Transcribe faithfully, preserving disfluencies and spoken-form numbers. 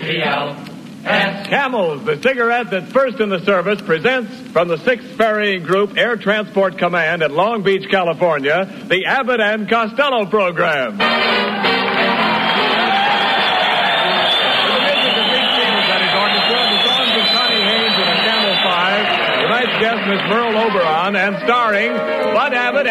C L S. Camels, the cigarette that's first in the service, presents from the sixth Ferrying Group Air Transport Command at Long Beach, California, the Abbott and Costello program. Guest Miss Merle Oberon, and starring